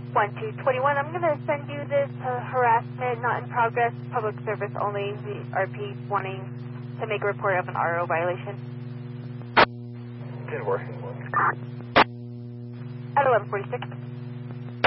1221. I'm going to send you this harassment, not in progress, public service only. The RP wanting to make a report of an RO violation. Good work. At 1146.